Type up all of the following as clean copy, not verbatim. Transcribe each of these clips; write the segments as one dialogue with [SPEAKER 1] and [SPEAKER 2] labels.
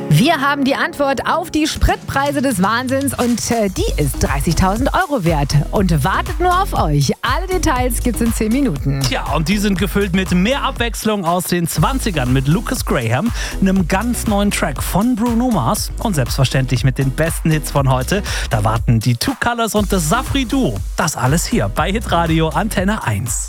[SPEAKER 1] Wir haben die Antwort auf die Spritpreise des Wahnsinns und die ist 30.000 € wert und wartet nur auf euch. Alle Details gibt's in 10 Minuten.
[SPEAKER 2] Tja, und die sind gefüllt mit mehr Abwechslung aus den 20ern mit Lucas Graham, einem ganz neuen Track von Bruno Mars und selbstverständlich mit den besten Hits von heute. Da warten die Two Colors und das Safri Duo. Das alles hier bei Hitradio Antenne 1.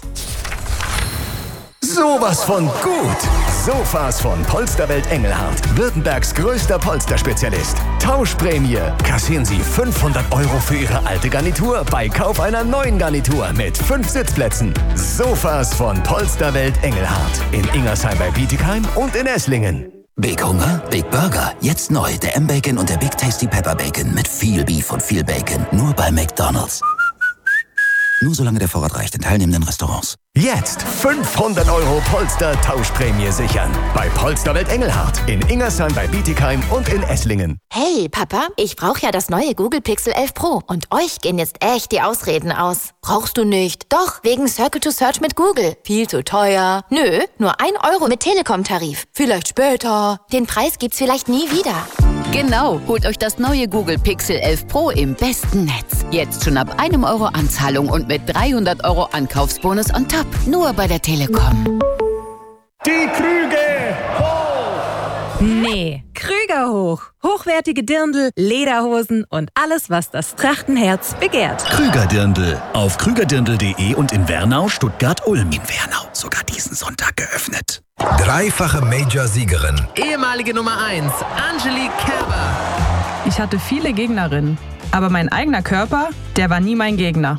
[SPEAKER 3] Sowas von gut! Sofas von Polsterwelt Engelhardt. Württembergs größter Polsterspezialist. Tauschprämie. Kassieren Sie 500 € für Ihre alte Garnitur bei Kauf einer neuen Garnitur mit 5 Sitzplätzen. Sofas von Polsterwelt Engelhardt. In Ingersheim bei Bietigheim und in Esslingen.
[SPEAKER 4] Big Hunger, Big Burger. Jetzt neu der M-Bacon und der Big Tasty Pepper Bacon mit viel Beef und viel Bacon. Nur bei McDonald's. Nur solange der Vorrat reicht in teilnehmenden Restaurants.
[SPEAKER 3] Jetzt 500 € Polster-Tauschprämie sichern. Bei Polsterwelt Engelhardt. In Ingersheim bei Bietigheim und in Esslingen.
[SPEAKER 5] Hey, Papa, ich brauche ja das neue Google Pixel 11 Pro. Und euch gehen jetzt echt die Ausreden aus. Brauchst du nicht? Doch, wegen Circle to Search mit Google. Viel zu teuer. Nö, nur 1 € mit Telekom-Tarif. Vielleicht später. Den Preis gibt's vielleicht nie wieder.
[SPEAKER 6] Genau, holt euch das neue Google Pixel 11 Pro im besten Netz. Jetzt schon ab 1 € Anzahlung und mit 300 € Ankaufsbonus on top. Nur bei der Telekom.
[SPEAKER 7] Die Krüge hoch!
[SPEAKER 1] Nee,
[SPEAKER 8] Krüger hoch. Hochwertige Dirndl, Lederhosen und alles, was das Trachtenherz begehrt.
[SPEAKER 9] Krüger-Dirndl. Auf krügerdirndl.de und in Wernau, Stuttgart, Ulm. In Wernau sogar diesen Sonntag geöffnet.
[SPEAKER 10] Dreifache Major-Siegerin.
[SPEAKER 11] Ehemalige Nummer 1, Angelique Kerber.
[SPEAKER 12] Ich hatte viele Gegnerinnen, aber mein eigener Körper, der war nie mein Gegner.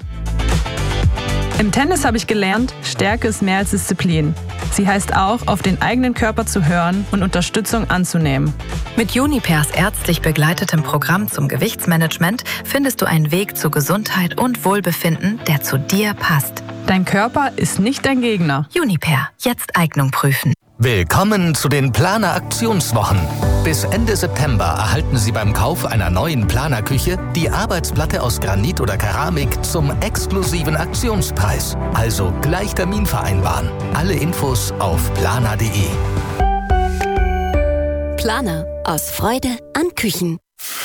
[SPEAKER 12] Im Tennis habe ich gelernt, Stärke ist mehr als Disziplin. Sie heißt auch, auf den eigenen Körper zu hören und Unterstützung anzunehmen.
[SPEAKER 13] Mit Junipers ärztlich begleitetem Programm zum Gewichtsmanagement findest du einen Weg zu Gesundheit und Wohlbefinden, der zu dir passt.
[SPEAKER 12] Dein Körper ist nicht dein Gegner.
[SPEAKER 13] Juniper, jetzt Eignung prüfen.
[SPEAKER 14] Willkommen zu den Planer-Aktionswochen. Bis Ende September erhalten Sie beim Kauf einer neuen Planerküche die Arbeitsplatte aus Granit oder Keramik zum exklusiven Aktionspreis. Also gleich Termin vereinbaren. Alle Infos auf planer.de.
[SPEAKER 5] Planer. Aus Freude an Küchen.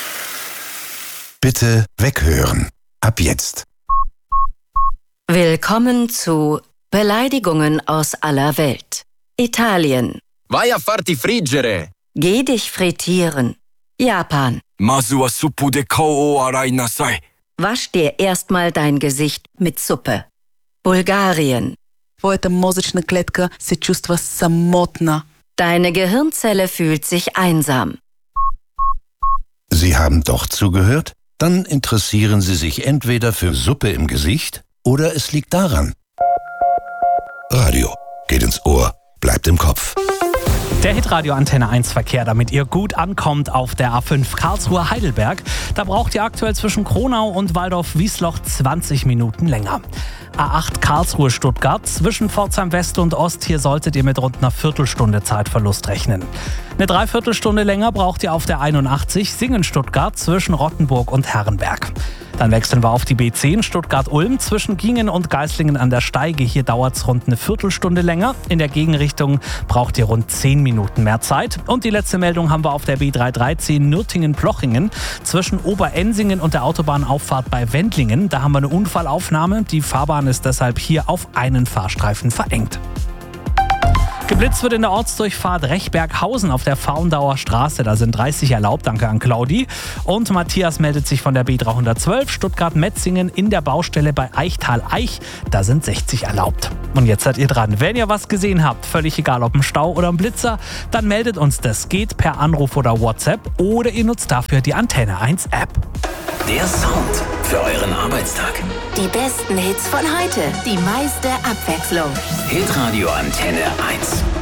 [SPEAKER 10] Bitte weghören. Ab jetzt.
[SPEAKER 15] Willkommen zu Beleidigungen aus aller Welt. Italien.
[SPEAKER 16] Vai a farti friggere.
[SPEAKER 15] Geh dich frittieren. Japan.
[SPEAKER 16] Masu wa suppu de kao o arai nasai.
[SPEAKER 15] Wasch dir erstmal dein Gesicht mit Suppe. Bulgarien.
[SPEAKER 17] Твоята мозъчна клетка се чувства самотна.
[SPEAKER 15] Deine Gehirnzelle fühlt sich einsam.
[SPEAKER 10] Sie haben doch zugehört? Dann interessieren Sie sich entweder für Suppe im Gesicht oder es liegt daran. Radio geht ins Ohr, bleibt im Kopf.
[SPEAKER 2] Der Hitradio Antenne 1 Verkehr, damit ihr gut ankommt auf der A5 Karlsruhe-Heidelberg. Da braucht ihr aktuell zwischen Kronau und Waldorf-Wiesloch 20 Minuten länger. A8 Karlsruhe-Stuttgart, zwischen Pforzheim West und Ost, hier solltet ihr mit rund einer Viertelstunde Zeitverlust rechnen. Eine Dreiviertelstunde länger braucht ihr auf der 81 Singen-Stuttgart zwischen Rottenburg und Herrenberg. Dann wechseln wir auf die B10 Stuttgart-Ulm zwischen Gingen und Geislingen an der Steige. Hier dauert es rund eine Viertelstunde länger. In der Gegenrichtung braucht ihr rund 10 Minuten mehr Zeit. Und die letzte Meldung haben wir auf der B313 Nürtingen-Plochingen zwischen Oberensingen und der Autobahnauffahrt bei Wendlingen. Da haben wir eine Unfallaufnahme. Die Fahrbahn ist deshalb hier auf einen Fahrstreifen verengt. Geblitzt wird in der Ortsdurchfahrt Rechberghausen auf der Faundauer Straße. Da sind 30 erlaubt, danke an Claudi. Und Matthias meldet sich von der B312 Stuttgart-Metzingen in der Baustelle bei Eichtal-Eich. Da sind 60 erlaubt. Und jetzt seid ihr dran. Wenn ihr was gesehen habt, völlig egal ob ein Stau oder ein Blitzer, dann meldet uns das. Geht per Anruf oder WhatsApp oder ihr nutzt dafür die Antenne 1 App.
[SPEAKER 4] Der Sound für euren Arbeitstag.
[SPEAKER 5] Die besten Hits von heute. Die meiste Abwechslung.
[SPEAKER 4] Hitradio Antenne 1.